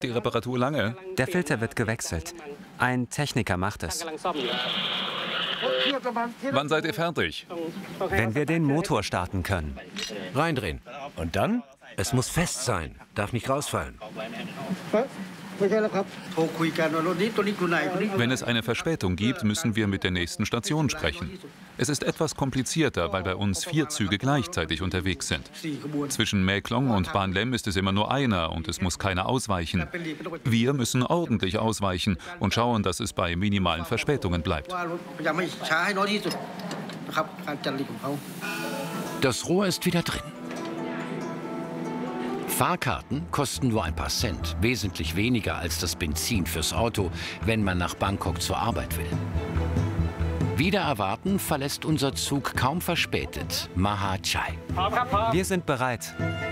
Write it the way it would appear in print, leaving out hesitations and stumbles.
Die Reparatur lange? Der Filter wird gewechselt. Ein Techniker macht es. Wann seid ihr fertig? Wenn wir den Motor starten können. Reindrehen. Und dann? Es muss fest sein. Darf nicht rausfallen. Wenn es eine Verspätung gibt, müssen wir mit der nächsten Station sprechen. Es ist etwas komplizierter, weil bei uns 4 Züge gleichzeitig unterwegs sind. Zwischen Mae Klong und Ban Lem ist es immer nur einer und es muss keiner ausweichen. Wir müssen ordentlich ausweichen und schauen, dass es bei minimalen Verspätungen bleibt. Das Rohr ist wieder drin. Fahrkarten kosten nur ein paar Cent, wesentlich weniger als das Benzin fürs Auto, wenn man nach Bangkok zur Arbeit will. Wider Erwarten verlässt unser Zug kaum verspätet Maha Chai. Wir sind bereit.